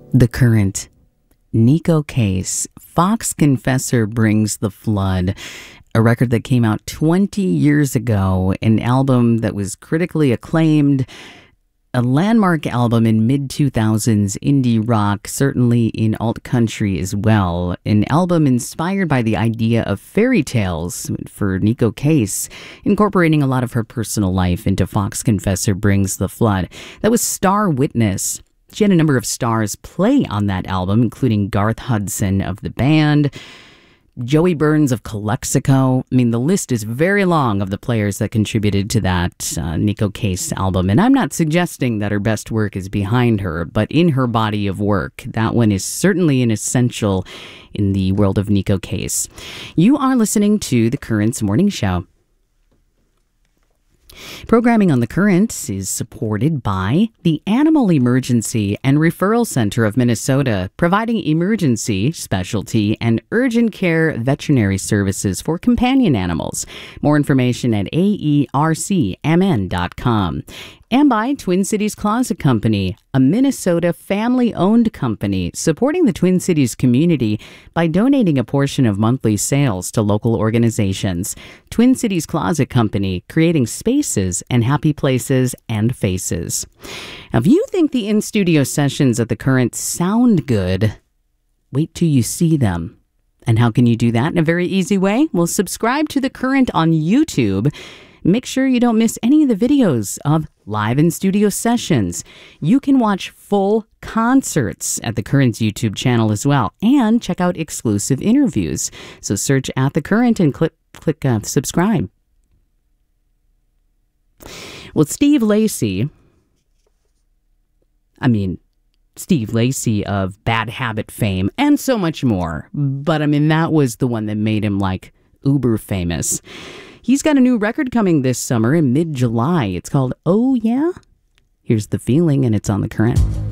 The Current. Neko Case. Fox Confessor Brings the Flood. A record that came out 20 years ago. An album that was critically acclaimed. A landmark album in mid-2000s indie rock, certainly in alt country as well. An album inspired by the idea of fairy tales for Neko Case, incorporating a lot of her personal life into Fox Confessor Brings the Flood. That was Star Witness. She had a number of stars play on that album, including Garth Hudson of the band, Joey Burns of Calexico. I mean, the list is very long of the players that contributed to that Neko Case album. And I'm not suggesting that her best work is behind her, but in her body of work, that one is certainly an essential in the world of Neko Case. You are listening to The Current's Morning Show. Programming on The Current is supported by the Animal Emergency and Referral Center of Minnesota, providing emergency, specialty, and urgent care veterinary services for companion animals. More information at aercmn.com. And by Twin Cities Closet Company, a Minnesota family-owned company supporting the Twin Cities community by donating a portion of monthly sales to local organizations. Twin Cities Closet Company, creating spaces and happy places and faces. Now, if you think the in-studio sessions at The Current sound good, wait till you see them. And how can you do that in a very easy way? Well, subscribe to The Current on YouTube. Make sure you don't miss any of the videos of live in-studio sessions. You can watch full concerts at The Current's YouTube channel as well, and check out exclusive interviews. So search at The Current and click subscribe. Well, Steve Lacy of Bad Habit fame and so much more. But that was the one that made him uber famous. He's got a new record coming this summer in mid-July. It's called Oh Yeah? Here's The Feeling, and it's on The Current.